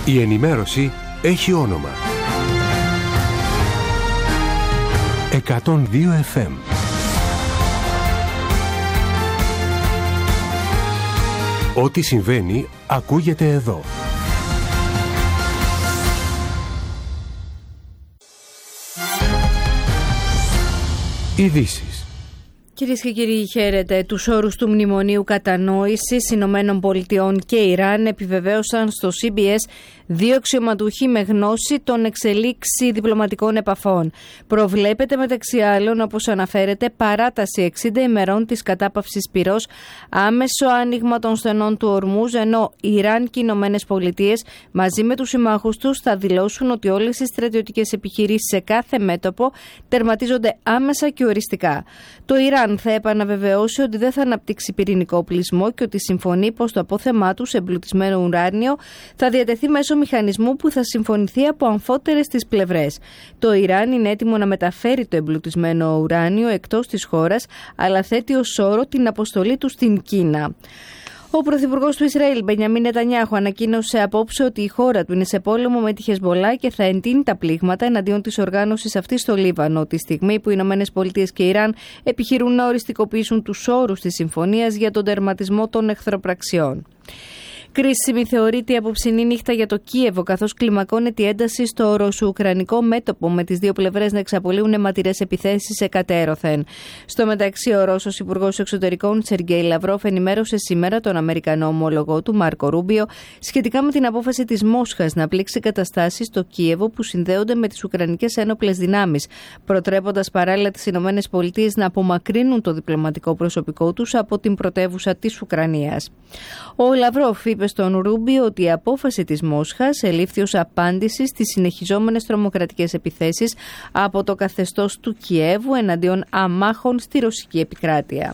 Η ενημέρωση έχει όνομα. 102 FM. Ό,τι συμβαίνει ακούγεται εδώ. Ειδήσεις. Κυρίες και κύριοι, χαίρετε. Τους όρους του Μνημονίου Κατανόησης Ηνωμένων Πολιτειών και Ιράν επιβεβαίωσαν στο CBS δύο αξιωματούχοι με γνώση των εξελίξει διπλωματικών επαφών. Προβλέπεται μεταξύ άλλων, όπως αναφέρεται, παράταση 60 ημερών της κατάπαυσης πυρός, άμεσο άνοιγμα των στενών του Ορμούζ, ενώ Ιράν και οι Ηνωμένες Πολιτείες μαζί με τους συμμάχους τους θα δηλώσουν ότι όλες οι στρατιωτικές επιχειρήσεις σε κάθε μέτωπο τερματίζονται άμεσα και οριστικά. Το Ιράν θα επαναβεβαιώσει ότι δεν θα αναπτύξει πυρηνικό οπλισμό και ότι συμφωνεί πως το απόθεμά του σε εμπλουτισμένο ουράνιο θα διατεθεί μέσω μηχανισμού που θα συμφωνηθεί από αμφότερες τις πλευρές. Το Ιράν είναι έτοιμο να μεταφέρει το εμπλουτισμένο ουράνιο εκτός της χώρας, αλλά θέτει ως όρο την αποστολή του στην Κίνα. Ο Πρωθυπουργός του Ισραήλ, Μπενιαμίν Νετανιάχου, ανακοίνωσε απόψε ότι η χώρα του είναι σε πόλεμο με τη Χεσμπολά και θα εντείνει τα πλήγματα εναντίον της οργάνωσης αυτής στο Λίβανο, τη στιγμή που οι Ηνωμένες Πολιτείες και Ιράν επιχειρούν να οριστικοποιήσουν τους όρους της συμφωνίας για τον τερματισμό των εχθροπραξιών. Κρίσιμη θεωρείται η απόψινή νύχτα για το Κίεβο, καθώς κλιμακώνεται η ένταση στο ρωσο-ουκρανικό μέτωπο, με τις δύο πλευρές να εξαπολύουν αιματηρές επιθέσεις εκατέρωθεν. Στο μεταξύ, ο Ρώσος Υπουργός Εξωτερικών Σεργέη Λαυρόφ ενημέρωσε σήμερα τον Αμερικανό ομόλογό του Μάρκο Ρούμπιο σχετικά με την απόφαση της Μόσχας να πλήξει καταστάσεις στο Κίεβο που συνδέονται με τις ουκρανικές ένοπλες δυνάμεις, προτρέποντας παράλληλα τις Ηνωμένες Πολιτείες να απομακρύνουν το διπλωματικό προσωπικό τους από την πρωτεύουσα της Ουκρανίας. Ο Λαυρόφ είπε στον Ρούμπιο ότι η απόφαση της Μόσχας ελήφθη ως απάντηση στις συνεχιζόμενες τρομοκρατικές επιθέσεις από το καθεστώς του Κιέβου εναντίον αμάχων στη ρωσική επικράτεια.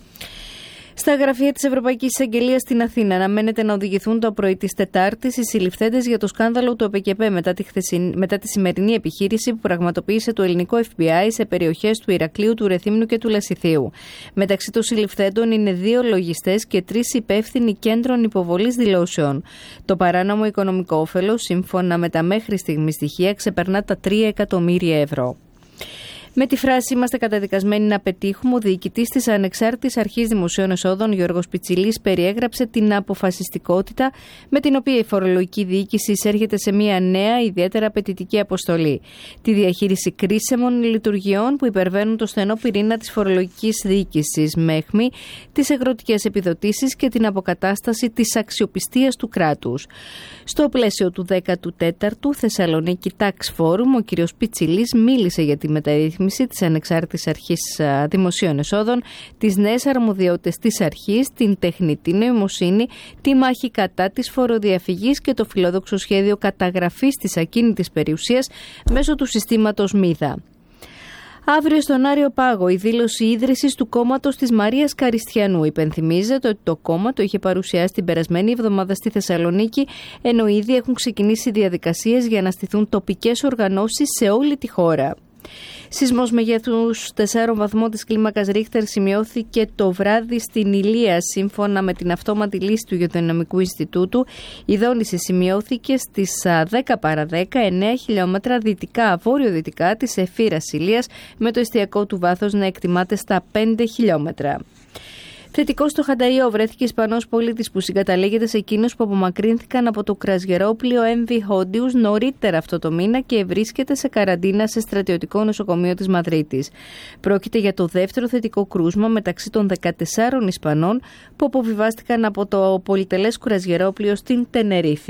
Στα γραφεία της Ευρωπαϊκής Εισαγγελίας στην Αθήνα αναμένεται να οδηγηθούν το πρωί της Τετάρτης οι συλληφθέντες για το σκάνδαλο του ΕΠΕΚΕΠΕ μετά τη σημερινή επιχείρηση που πραγματοποίησε το ελληνικό FBI σε περιοχές του Ηρακλείου, του Ρεθύμνου και του Λασιθίου. Μεταξύ των συλληφθέντων είναι 2 λογιστές και 3 υπεύθυνοι κέντρων υποβολής δηλώσεων. Το παράνομο οικονομικό όφελος, σύμφωνα με τα μέχρι στιγμή στοιχεία, ξεπερνά τα 3 εκατομμύρια ευρώ. Με τη φράση «Είμαστε καταδικασμένοι να πετύχουμε», ο διοικητής της Ανεξάρτητης Αρχής Δημοσίων Εσόδων, Γιώργος Πιτσιλής, περιέγραψε την αποφασιστικότητα με την οποία η φορολογική διοίκηση εισέρχεται σε μια νέα, ιδιαίτερα απαιτητική αποστολή. Τη διαχείριση κρίσιμων λειτουργιών που υπερβαίνουν το στενό πυρήνα της φορολογικής διοίκησης, με αιχμή τις αγροτικές επιδοτήσεις και την αποκατάσταση της αξιοπιστίας του κράτους. Στο πλαίσιο του 14ου Θεσσαλονίκη Tax Forum, ο κ. Πιτσιλής μίλησε για τη μεταρρύθμιση της Ανεξάρτητης Αρχής Δημοσίων Εσόδων, τις νέες αρμοδιότητες της αρχής, την τεχνητή νοημοσύνη, τη μάχη κατά της φοροδιαφυγής και το φιλόδοξο σχέδιο καταγραφής της ακίνητης περιουσίας μέσω του συστήματος ΜΥΔΑ. Αύριο στον Άριο Πάγο η δήλωση ίδρυσης του κόμματος της Μαρίας Καριστιανού. Υπενθυμίζεται ότι το κόμμα το είχε παρουσιάσει την περασμένη εβδομάδα στη Θεσσαλονίκη, ενώ ήδη έχουν ξεκινήσει διαδικασίες για να στηθούν τοπικές οργανώσεις σε όλη τη χώρα. Σεισμός μεγέθους 4 βαθμών της κλίμακας Ρίχτερ σημειώθηκε το βράδυ στην Ηλία. Σύμφωνα με την αυτόματη λύση του Γεωδυναμικού Ινστιτούτου, η δόνηση σημειώθηκε στις 10 παρα 10, 9 χιλιόμετρα δυτικά-βόρειο-δυτικά της Εφήρας Ηλίας, με το εστιακό του βάθος να εκτιμάται στα 5 χιλιόμετρα. Θετικό στο Χανταϊό βρέθηκε Ισπανός πολίτης που συγκαταλέγεται σε εκείνους που απομακρύνθηκαν από το κρασγερόπλοιο MV Hondius νωρίτερα αυτό το μήνα και βρίσκεται σε καραντίνα σε στρατιωτικό νοσοκομείο της Μαδρίτης. Πρόκειται για το δεύτερο θετικό κρούσμα μεταξύ των 14 Ισπανών που αποβιβάστηκαν από το πολυτελές κρασγερόπλοιο στην Τενερίφη.